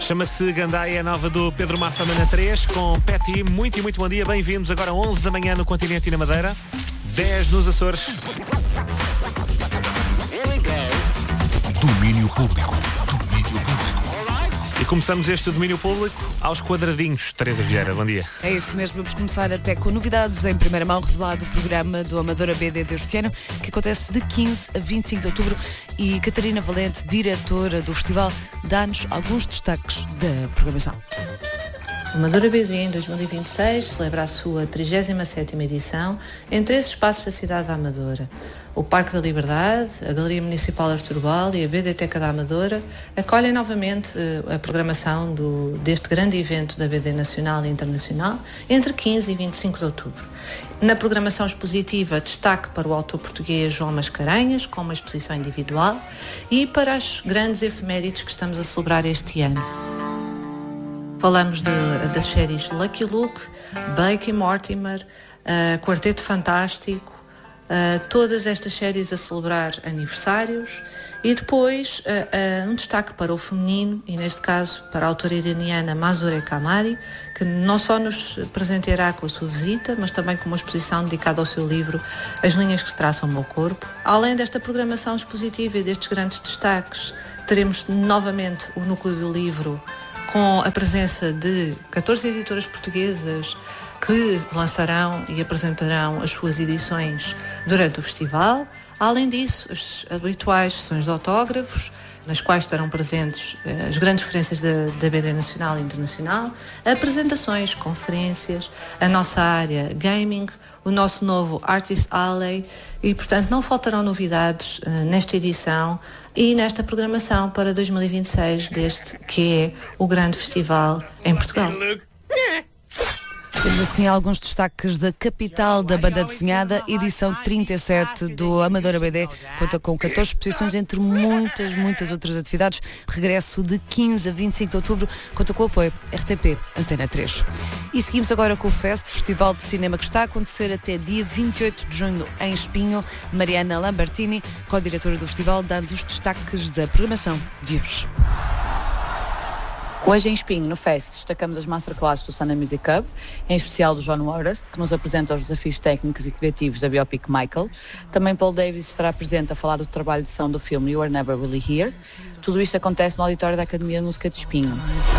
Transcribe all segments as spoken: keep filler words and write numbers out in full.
Chama-se Gandaia, nova do Pedro Mafama na três, com Petty. Muito e muito bom dia, bem-vindos. Agora onze da manhã no continente e na Madeira, dez nos Açores. Domínio público. Domínio público. E começamos este domínio público aos quadradinhos. Teresa Vieira, bom dia. É isso mesmo, vamos começar até com novidades em primeira mão, revelado o programa do Amadora B D deste ano, que acontece de quinze a vinte e cinco de outubro, e Catarina Valente, diretora do festival, dá-nos alguns destaques da programação. O Amadora B D em dois mil e vinte e seis celebra a sua trigésima sétima edição em três espaços da cidade da Amadora. O Parque da Liberdade, a Galeria Municipal Artur Bal e a Biblioteca da Amadora acolhem novamente a programação do, deste grande evento da B D Nacional e Internacional entre quinze e vinte e cinco de outubro. Na programação expositiva, destaque para o autor português João Mascarenhas, com uma exposição individual, e para as grandes efemérides que estamos a celebrar este ano. Falamos de, das séries Lucky Luke, Blake e Mortimer, uh, Quarteto Fantástico, uh, todas estas séries a celebrar aniversários, e depois uh, uh, um destaque para o feminino, e neste caso para a autora iraniana Mazure Kamari, que não só nos presenteará com a sua visita, mas também com uma exposição dedicada ao seu livro As Linhas que Traçam o Meu Corpo. Além desta programação expositiva e destes grandes destaques, teremos novamente o núcleo do livro, com a presença de catorze editoras portuguesas que lançarão e apresentarão as suas edições durante o festival. Além disso, as habituais sessões de autógrafos, nas quais estarão presentes as grandes referências da, da B D Nacional e Internacional, apresentações, conferências, a nossa área gaming, o nosso novo Artist Alley, e, portanto, não faltarão novidades uh, nesta edição e nesta programação para dois mil e vinte e seis deste que é o grande festival em Portugal. Temos assim alguns destaques da capital da banda desenhada. Edição trinta e sete do Amadora B D conta com catorze exposições, entre muitas, muitas outras atividades. Regresso de quinze a vinte e cinco de outubro, conta com o apoio R T P Antena três. E seguimos agora com o Fest, Festival de Cinema, que está a acontecer até dia vinte e oito de junho em Espinho. Mariana Lambertini, co-diretora do festival, dá-nos os destaques da programação de hoje. Hoje em Espinho, no Fest, destacamos as masterclasses do Sana Music Hub, em especial do John Worst, que nos apresenta os desafios técnicos e criativos da biopic Michael. Também Paul Davis estará presente a falar do trabalho de edição do filme You Are Never Really Here. Tudo isto acontece no auditório da Academia de Música de Espinho.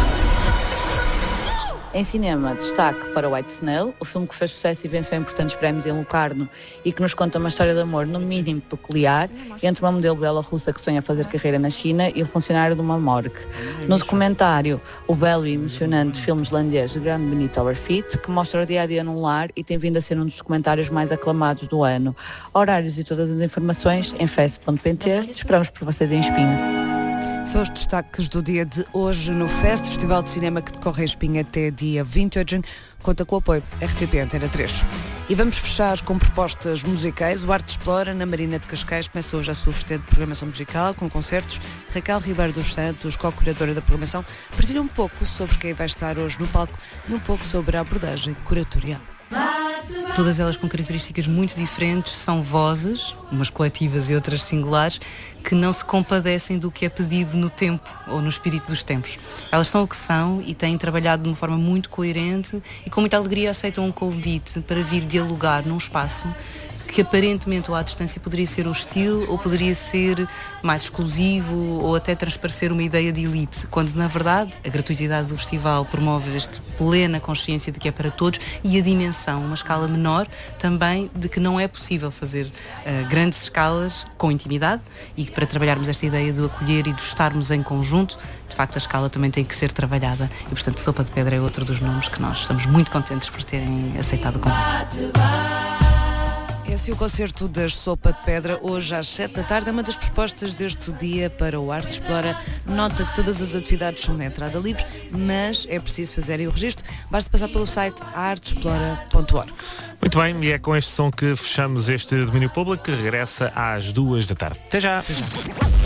Em cinema, destaque para White Snail, o filme que fez sucesso e venceu importantes prémios em Locarno e que nos conta uma história de amor no mínimo peculiar entre uma modelo bielorrussa que sonha fazer carreira na China e o funcionário de uma morgue. No documentário, o belo e emocionante filme islandês Grande Beneath Our Feet, que mostra o dia-a-dia num lar e tem vindo a ser um dos documentários mais aclamados do ano. Horários e todas as informações em fest ponto pt. Esperamos por vocês em Espinho. São os destaques do dia de hoje no Fest, Festival de Cinema, que decorre em Espinho até dia vinte e oito de junho, conta com o apoio R T P Antena três. E vamos fechar com propostas musicais. O Arte Explora, na Marina de Cascais, começa hoje a sua vertente de programação musical, com concertos. Raquel Ribeiro dos Santos, co-curadora da programação, partilha um pouco sobre quem vai estar hoje no palco e um pouco sobre a abordagem curatorial. Todas elas com características muito diferentes, são vozes, umas coletivas e outras singulares, que não se compadecem do que é pedido no tempo ou no espírito dos tempos. Elas são o que são e têm trabalhado de uma forma muito coerente e com muita alegria aceitam um convite para vir dialogar num espaço que aparentemente ou à distância poderia ser hostil ou poderia ser mais exclusivo ou até transparecer uma ideia de elite, quando na verdade a gratuitidade do festival promove esta plena consciência de que é para todos e a dimensão, uma escala menor também, de que não é possível fazer uh, grandes escalas com intimidade, e que para trabalharmos esta ideia do acolher e do estarmos em conjunto, de facto a escala também tem que ser trabalhada, e portanto Sopa de Pedra é outro dos nomes que nós estamos muito contentes por terem aceitado o convite. Esse é o concerto das Sopa de Pedra, hoje às sete da tarde. É uma das propostas deste dia para o Arte Explora. Nota que todas as atividades são de entrada livre, mas é preciso fazerem o registro. Basta passar pelo site arte explora ponto org. Muito bem, e é com este som que fechamos este domínio público, que regressa às duas da tarde. Até já! Até já.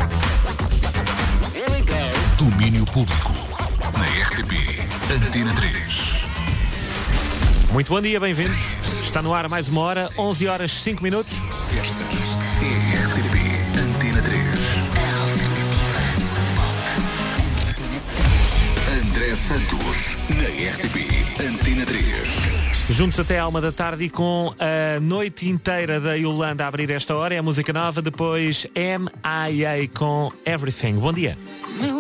Domínio público na R T P Antena três. Muito bom dia, bem-vindos. Está no ar mais uma hora, onze horas cinco minutos. Esta é a R T P Antena três. José Santos, na R T P Antena três. Juntos até à uma da tarde e com a noite inteira da Yolanda a abrir esta hora. É a música nova, depois M I A com Everything. Bom dia.